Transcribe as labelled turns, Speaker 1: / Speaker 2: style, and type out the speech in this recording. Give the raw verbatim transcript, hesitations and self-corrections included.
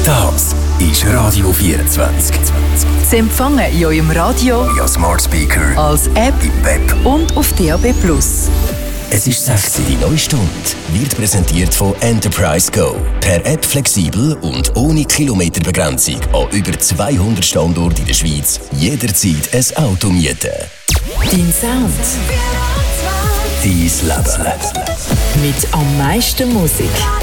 Speaker 1: Das ist Radio vierundzwanzig.
Speaker 2: Zu empfangen in eurem Radio,
Speaker 1: via Smart Speaker,
Speaker 2: als App
Speaker 1: im Web
Speaker 2: und auf D A B plus.
Speaker 1: Es ist sechzehn. Die neue Stunde wird präsentiert von Enterprise Go. Per App flexibel und ohne Kilometerbegrenzung an über zweihundert Standorten in der Schweiz. Jederzeit ein Auto mieten.
Speaker 2: Dein Sound.
Speaker 1: Dein Leben.
Speaker 2: Mit am meisten Musik.